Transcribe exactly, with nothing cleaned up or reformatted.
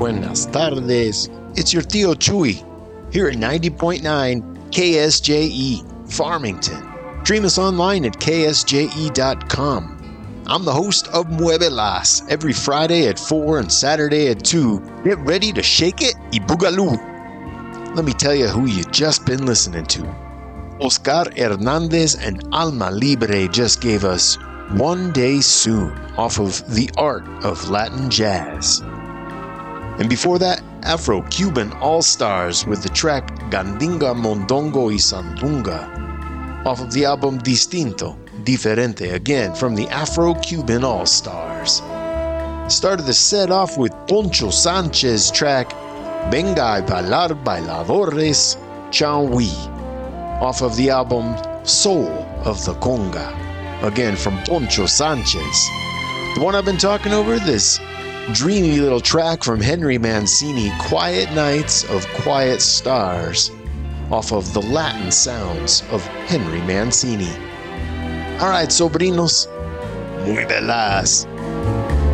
buenas tardes. It's your Tio Chuy here at ninety point nine K S J E, Farmington. Stream us online at K S J E dot com. I'm the host of Muevelas every Friday at four and Saturday at two. Get ready to shake it y boogaloo. Let me tell you who you just been listening to. Oscar Hernandez and Alma Libre just gave us One Day Soon off of The Art of Latin Jazz. And before that, Afro-Cuban All-Stars with the track Gandinga, Mondongo y Sandunga off of the album Distinto, Diferente, again from the Afro-Cuban All-Stars. Started the set off with Poncho Sanchez track Venga a Bailar Bailadores Chanwi off of the album Soul of the Conga, again from Poncho Sanchez. The one I've been talking over, this dreamy little track from Henry Mancini, Quiet Nights of Quiet Stars, off of the Latin sounds of Henry Mancini. Alright, sobrinos, muévelas.